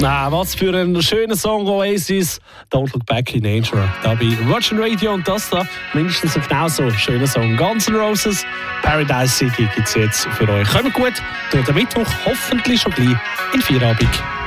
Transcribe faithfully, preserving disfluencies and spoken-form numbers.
Na, was für ein schöner Song, Oasis. Don't Look Back in Danger. Da bei Virgin Radio und das da mindestens ein genauso schöner Song. Guns N' Roses, Paradise City gibt es jetzt für euch. Kommt gut durch den Mittwoch, hoffentlich schon gleich in Feierabend.